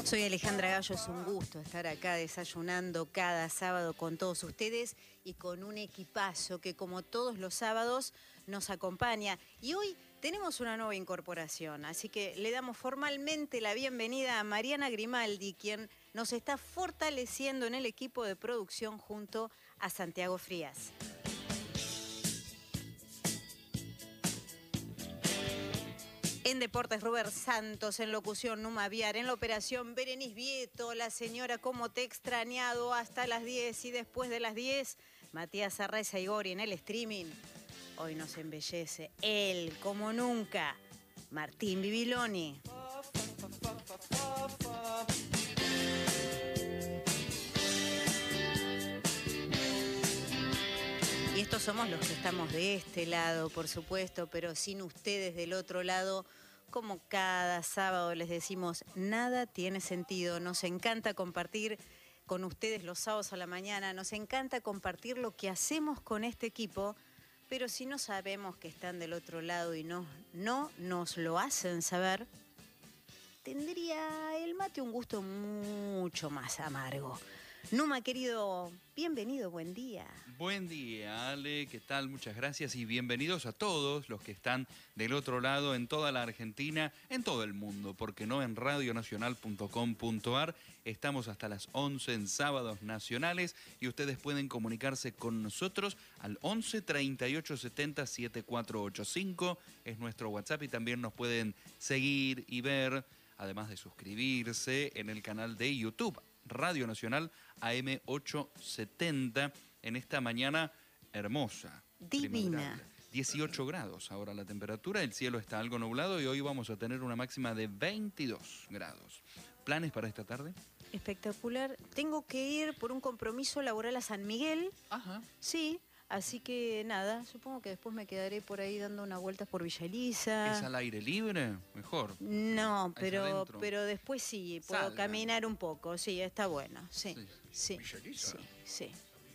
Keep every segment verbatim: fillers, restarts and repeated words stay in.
Soy Alejandra Gallo, es un gusto estar acá desayunando cada sábado con todos ustedes y con un equipazo que como todos los sábados nos acompaña. Y hoy tenemos una nueva incorporación, así que le damos formalmente la bienvenida a Mariana Grimaldi, quien nos está fortaleciendo en el equipo de producción junto a Santiago Frías. En Deportes, Robert Santos, en locución, Numa Viar, en la operación, Berenice Vieto, la señora como te he extrañado hasta las diez y después de las diez, Matías Arraiza Igori en el streaming. Hoy nos embellece, él como nunca, Martín Bibiloni. Y estos somos los que estamos de este lado, por supuesto, pero sin ustedes del otro lado, como cada sábado les decimos, nada tiene sentido. Nos encanta compartir con ustedes los sábados a la mañana, nos encanta compartir lo que hacemos con este equipo, pero si no sabemos que están del otro lado y no, no nos lo hacen saber, tendría el mate un gusto mucho más amargo. Numa, querido, bienvenido, buen día. Buen día, Ale, ¿qué tal? Muchas gracias y bienvenidos a todos los que están del otro lado en toda la Argentina, en todo el mundo, porque no en radio nacional punto com punto ar. Estamos hasta las once en sábados nacionales y ustedes pueden comunicarse con nosotros al once treinta y ocho setenta setenta y cuatro ochenta y cinco. Es nuestro WhatsApp y también nos pueden seguir y ver, además de suscribirse, en el canal de YouTube. Radio Nacional A M ochocientos setenta en esta mañana hermosa. Divina. dieciocho grados ahora la temperatura, el cielo está algo nublado y hoy vamos a tener una máxima de veintidós grados. ¿Planes para esta tarde? Espectacular. Tengo que ir por un compromiso laboral a San Miguel. Ajá. Sí. Así que nada, supongo que después me quedaré por ahí dando unas vueltas por Villa Elisa. ¿Es al aire libre? Mejor. No, pero, pero después sí, puedo Salgan. caminar un poco, sí, está bueno, sí, sí, sí, Villa Elisa. sí, sí.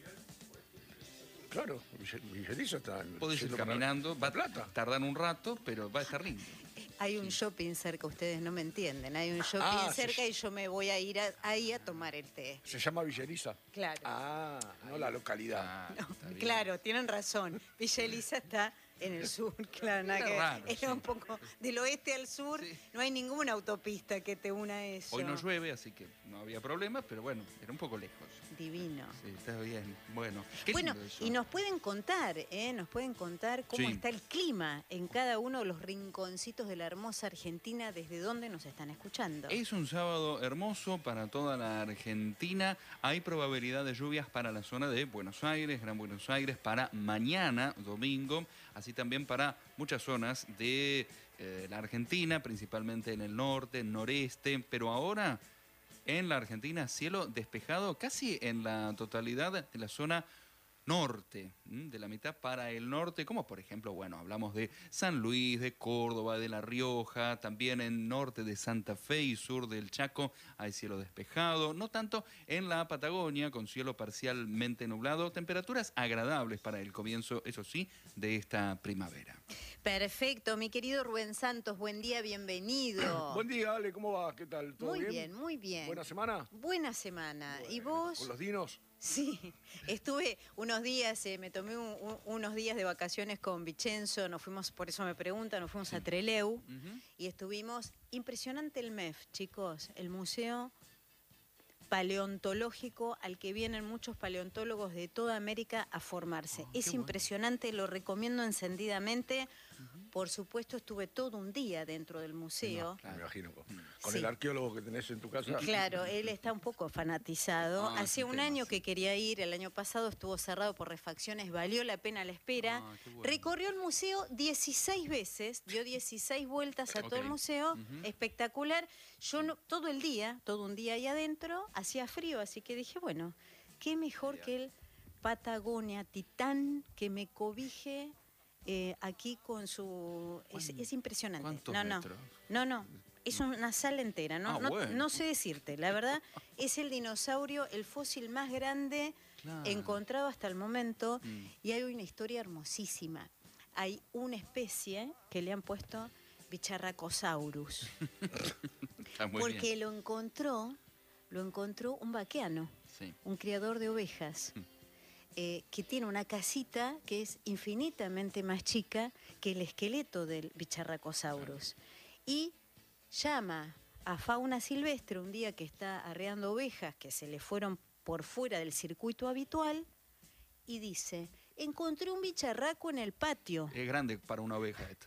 Claro, Villa Elisa está... Podés ir caminando, va a Plata. tardar un rato, pero va a estar lindo. Hay un shopping cerca, ustedes no me entienden, hay un shopping Ah, cerca sí. y yo me voy a ir a- ahí a tomar el té. ¿Se llama Villa Elisa? Claro. Ah, no la localidad. Ah, No, está bien. claro, tienen razón. Villa Elisa está en el sur, claro, nada Era que ver. raro, Es sí. un poco del oeste al sur, Sí. no hay ninguna autopista que te una a eso. Hoy no llueve, así que no había problema, pero bueno, era un poco lejos. Divino. Sí, está bien. Bueno, qué Bueno, lindo eso. y nos pueden contar, ¿eh? Nos pueden contar cómo Sí. está el clima en cada uno de los rinconcitos de la hermosa Argentina, desde donde nos están escuchando. Es un sábado hermoso para toda la Argentina. Hay probabilidad de lluvias para la zona de Buenos Aires, Gran Buenos Aires, para mañana, domingo, así también para muchas zonas de eh, la Argentina, principalmente en el norte, noreste, pero ahora en la Argentina cielo despejado casi en la totalidad de la zona norte, de la mitad para el norte, como por ejemplo, bueno, hablamos de San Luis, de Córdoba, de La Rioja, también en norte de Santa Fe y sur del Chaco hay cielo despejado, no tanto en la Patagonia con cielo parcialmente nublado, temperaturas agradables para el comienzo, eso sí, de esta primavera. Perfecto, mi querido Rubén Santos, buen día, bienvenido. Buen día, Ale, ¿cómo va? ¿Qué tal? ¿Todo Muy bien? bien, muy bien. ¿Buena semana? Buena semana. ¿Y Bueno, vos? ¿Con los dinos? Sí, estuve unos días, eh, me tomé un- un- unos días de vacaciones con Vicenzo, nos fuimos, por eso me preguntan, nos fuimos a Trelew Ujú. y estuvimos, impresionante el M E F, chicos, el museo paleontológico al que vienen muchos paleontólogos de toda América a formarse. Oh, es qué bueno. impresionante, lo recomiendo encendidamente. Por supuesto, estuve todo un día dentro del museo. Claro. Me imagino. Con, con Sí. el arqueólogo que tenés en tu casa. Claro, él está un poco fanatizado. Ah, Hace qué un tema, año sí. que quería ir, el año pasado estuvo cerrado por refacciones, valió la pena la espera. Ah, qué bueno. Recorrió el museo dieciséis veces, dio dieciséis vueltas a todo el Ok. museo, Ujú. espectacular. Yo no, todo el día, todo un día ahí adentro, hacía frío, así que dije, bueno, qué mejor que el Patagonia Titán que me cobije eh, aquí con su... Es, ¿Cuán- es impresionante. cuántos No, no, metros? no, no. Es una sala entera, ¿no? Ah, no, bueno. no sé decirte, la verdad, es el dinosaurio, el fósil más grande Claro. encontrado hasta el momento Mm. y hay una historia hermosísima. Hay una especie que le han puesto Bicharracosaurus. Está muy porque bien. lo encontró, lo encontró un vaqueano, Sí. un criador de ovejas, Mm. eh, que tiene una casita que es infinitamente más chica que el esqueleto del Bicharracosaurus. Y llama a fauna silvestre un día que está arreando ovejas que se le fueron por fuera del circuito habitual y dice, encontré un bicharraco en el patio Es grande para una oveja esto.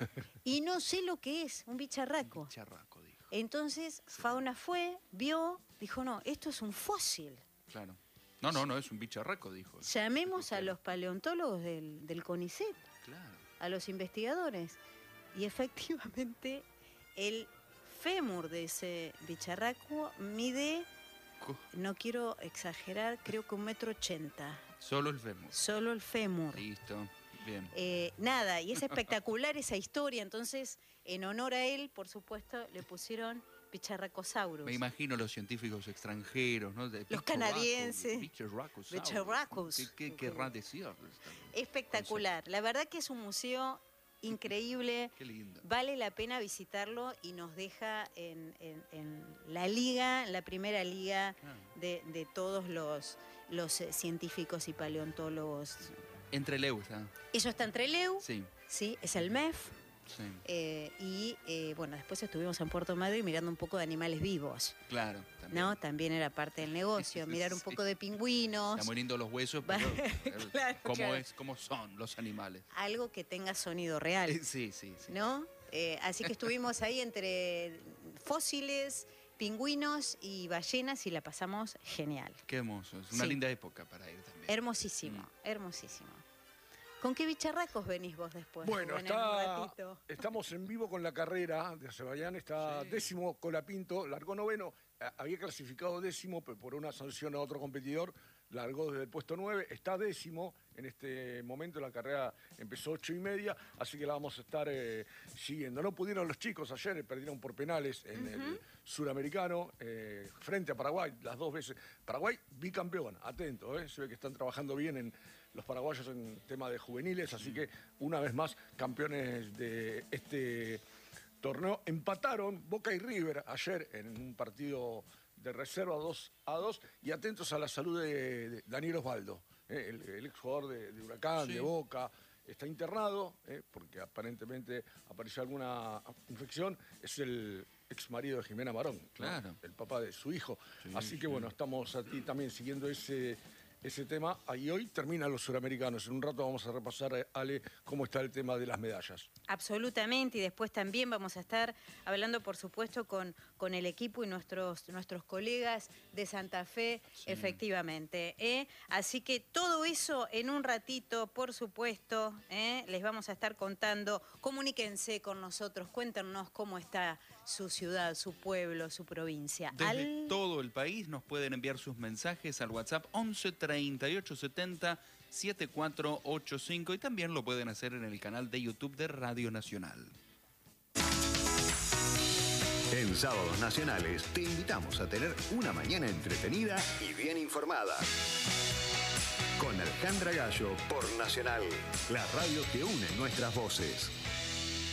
y no sé lo que es, un bicharraco. Charraco, dijo. Entonces fauna fue, vio, dijo, no, esto es un fósil. Claro. No, no, no, es un bicharraco, dijo. Llamemos a los paleontólogos del, del CONICET, Claro. a los investigadores. Y efectivamente el fémur de ese bicharraco mide, Co- no quiero exagerar, creo que un metro ochenta. Solo el fémur. Solo el fémur. Listo. Bien. Eh, nada, y es espectacular esa historia. Entonces, en honor a él, por supuesto, le pusieron Bicharracosaurus. Me imagino los científicos extranjeros, ¿no? De Los Bicharraco, canadienses. Bicharracosaurus. Bicharracos. ¿Qué, qué querrá decir? Espectacular. La verdad que es un museo increíble. Qué lindo. Vale la pena visitarlo y nos deja en, en- en la liga, la primera liga Ah. de, de todos los, los eh, científicos y paleontólogos. Entre Leu está. Eso está en Trelew, Sí, ¿sí? Es el M E F. sí. eh, y eh, bueno, después estuvimos en Puerto Madrid mirando un poco de animales vivos, Claro. También. ¿no? También era parte del negocio, mirar un Sí. poco de pingüinos, Está muy lindo los huesos, Va- pero eh, Claro, ¿cómo, claro. es, ¿cómo son los animales? algo que tenga sonido real. Eh, Sí, sí, sí. ¿No? Eh, así que estuvimos ahí entre fósiles, pingüinos y ballenas y la pasamos genial. Qué hermoso. Es una Sí. linda época para ir también. Hermosísimo, Mm. hermosísimo. ¿Con qué bicharracos venís vos después? Bueno, Rubén, en un está, ratito? estamos en vivo con la carrera de Azerbaiyán. Está Sí. décimo Colapinto, largó noveno. a- Había clasificado décimo, pero por una sanción a otro competidor, largó desde el puesto nueve. Está décimo en este momento. La carrera empezó ocho y media, así que la vamos a estar eh, siguiendo. No pudieron los chicos ayer, perdieron por penales en el suramericano eh, frente a Paraguay, las dos veces. Paraguay bicampeón, atento, eh, se ve que están trabajando bien en los paraguayos en tema de juveniles, así que una vez más campeones de este torneo. Empataron Boca y River ayer en un partido de reserva dos a dos y atentos a la salud de, de Daniel Osvaldo, eh, el, el exjugador de, de Huracán, Sí. de Boca. Está internado eh, porque aparentemente apareció alguna infección. Es el ex marido de Jimena Marón, ¿no? Claro. El papá de su hijo. Sí, Así que sí. bueno, estamos aquí también siguiendo ese, ese tema. Y hoy terminan los suramericanos. En un rato vamos a repasar, eh, Ale, cómo está el tema de las medallas. Absolutamente, y después también vamos a estar hablando, por supuesto, con, con el equipo y nuestros, nuestros colegas de Santa Fe, Sí. efectivamente. ¿eh? Así que todo eso en un ratito, por supuesto, ¿eh? les vamos a estar contando. Comuníquense con nosotros, cuéntenos cómo está su ciudad, su pueblo, su provincia. Desde Al- todo el país nos pueden enviar sus mensajes al WhatsApp once treinta y ocho setenta setenta y cuatro ochenta y cinco y también lo pueden hacer en el canal de YouTube de Radio Nacional. En Sábados Nacionales te invitamos a tener una mañana entretenida y bien informada. Con Alejandra Gallo por Nacional, la radio que une nuestras voces.